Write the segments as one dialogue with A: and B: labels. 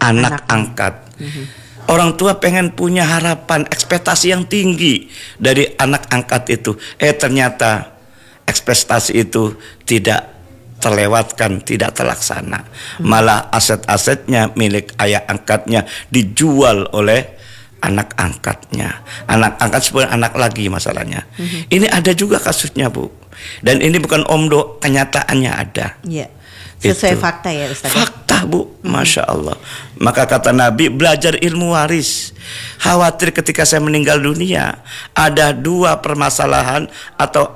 A: anak angkat. Orang tua pengen punya harapan, ekspektasi yang tinggi dari anak angkat itu. Ternyata ekspektasi itu tidak terlewatkan, tidak terlaksana. Malah aset-asetnya milik ayah angkatnya dijual oleh anak angkatnya. Anak angkat sebenarnya anak lagi masalahnya. Ini ada juga kasusnya, Bu. Dan ini bukan omdo, kenyataannya ada.
B: Iya. Sesuai fakta ya Ustaz.
A: Fakta, Bu. Masya Allah. Maka kata Nabi, belajar ilmu waris. Khawatir ketika saya meninggal dunia ada dua permasalahan atau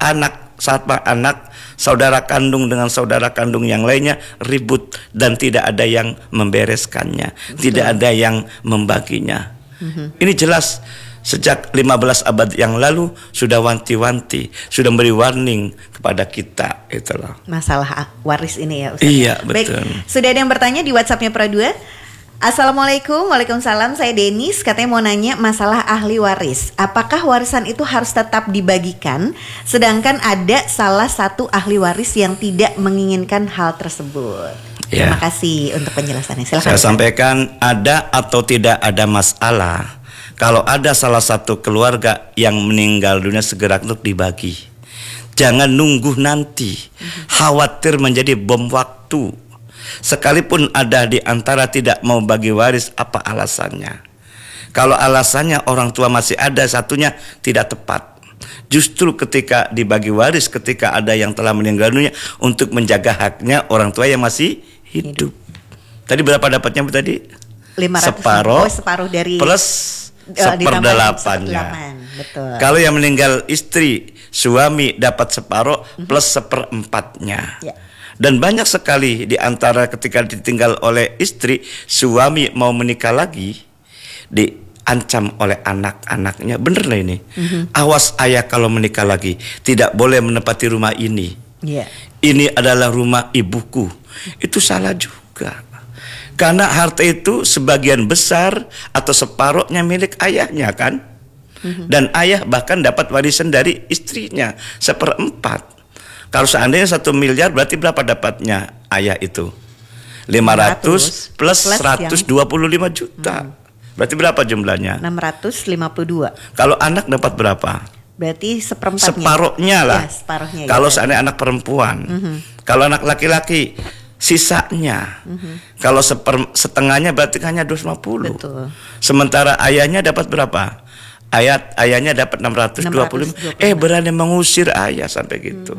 A: anak saudara kandung dengan saudara kandung yang lainnya ribut dan tidak ada yang membereskannya. Tidak ada yang membaginya. Ini jelas sejak 15 abad yang lalu sudah wanti-wanti, sudah memberi warning kepada kita, itulah.
B: Masalah waris ini ya Ustaz.
A: Iya, betul.
B: Baik, sudah ada yang bertanya di WhatsApp-nya Pro 2. Assalamualaikum, waalaikumsalam. Saya Denis, katanya mau nanya masalah ahli waris. Apakah warisan itu harus tetap dibagikan, sedangkan ada salah satu ahli waris yang tidak menginginkan hal tersebut?
A: Ya.
B: Terima kasih untuk penjelasannya. Silakan.
A: Saya sampaikan ada atau tidak ada masalah. Kalau ada salah satu keluarga yang meninggal dunia segera untuk dibagi. Jangan nunggu nanti. Khawatir menjadi bom waktu. Sekalipun ada di antara tidak mau bagi waris, apa alasannya? Kalau alasannya orang tua masih ada, satunya tidak tepat. Justru ketika dibagi waris, ketika ada yang telah meninggal dunia, untuk menjaga haknya orang tua yang masih hidup. Tadi berapa dapatnya Bu tadi?
B: 500. Separuh dari
A: plus seperdelapannya.
B: Betul.
A: Kalau yang meninggal istri, suami dapat separuh plus seperempatnya.
B: Ya.
A: Dan banyak sekali di antara ketika ditinggal oleh istri, suami mau menikah lagi, diancam oleh anak-anaknya. Bener lah ini. Awas ayah kalau menikah lagi, tidak boleh menempati rumah ini.
B: Yeah.
A: Ini adalah rumah ibuku. Itu salah juga. Karena harta itu sebagian besar atau separuhnya milik ayahnya kan. Dan ayah bahkan dapat warisan dari istrinya 1/4. Kalau seandainya 1 miliar berarti berapa dapatnya ayah itu? 500 plus 125 juta. Berarti berapa jumlahnya?
B: 652.
A: Kalau anak dapat berapa?
B: Berarti seperempatnya.
A: Separuhnya lah.
B: Ya, separuhnya.
A: Kalau seandainya anak perempuan. Kalau anak laki-laki sisanya. Kalau setengahnya berarti hanya 250.
B: Betul.
A: Sementara ayahnya dapat berapa? Ayahnya dapat 625. Berani mengusir ayah sampai gitu.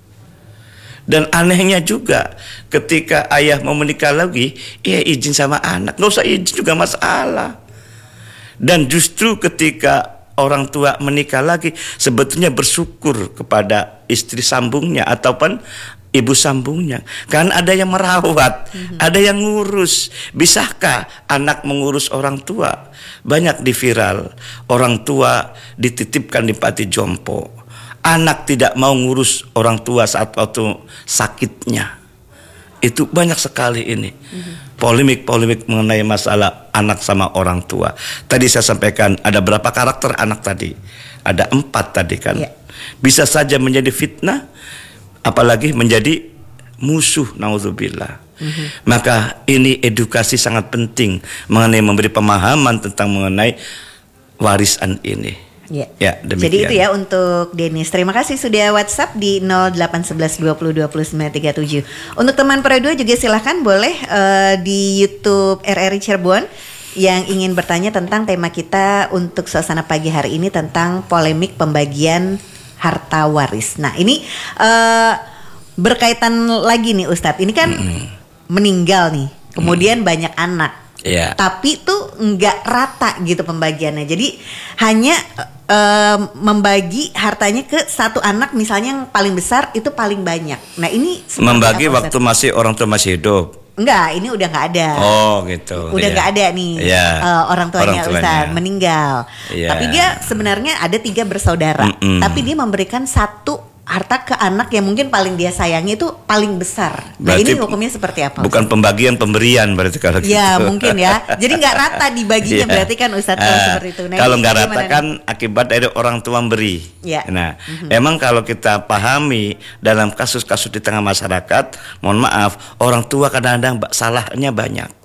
A: Dan anehnya juga ketika ayah mau menikah lagi, izin sama anak, nggak usah izin juga masalah. Dan justru ketika orang tua menikah lagi, sebetulnya bersyukur kepada istri sambungnya ataupun ibu sambungnya, kan ada yang merawat, ada yang ngurus. Bisakah anak mengurus orang tua? Banyak di viral, orang tua dititipkan di panti jompo. Anak tidak mau ngurus orang tua saat waktu sakitnya. Itu banyak sekali ini. Polemik-polemik mengenai masalah anak sama orang tua. Tadi saya sampaikan ada berapa karakter anak tadi? Ada 4 tadi kan. Yeah. Bisa saja menjadi fitnah, apalagi menjadi musuh, naudzubillah. Maka ini edukasi sangat penting mengenai memberi pemahaman tentang mengenai warisan ini.
B: Ya, demikian. Jadi itu ya untuk Denis. Terima kasih sudah WhatsApp di 0811 20 2937. Untuk teman Pro 2 juga silahkan boleh di YouTube RRI Cirebon yang ingin bertanya tentang tema kita untuk suasana pagi hari ini tentang polemik pembagian harta waris. Nah ini berkaitan lagi nih Ustadz. Ini kan meninggal nih, kemudian banyak anak.
A: Yeah.
B: Tapi tuh nggak rata gitu pembagiannya. Jadi hanya membagi hartanya ke satu anak, misalnya yang paling besar itu paling banyak. Nah ini
A: membagi waktu masih orang tua masih hidup.
B: Enggak, ini udah nggak ada.
A: Oh gitu.
B: Udah nggak ada nih orang tuanya Ustaz meninggal. Tapi dia sebenarnya ada 3 bersaudara. Tapi dia memberikan satu harta ke anak yang mungkin paling dia sayangi itu paling besar. Nah berarti ini hukumnya seperti apa?
A: Bukan pembagian, pemberian berarti kalau gitu.
B: Ya mungkin ya. Jadi nggak rata dibaginya berarti kan Ustadz kalau seperti itu. Nah,
A: kalau nggak rata kan akibat dari orang tua memberi.
B: Ya.
A: Nah, memang kalau kita pahami dalam kasus-kasus di tengah masyarakat, mohon maaf, orang tua kadang-kadang salahnya banyak.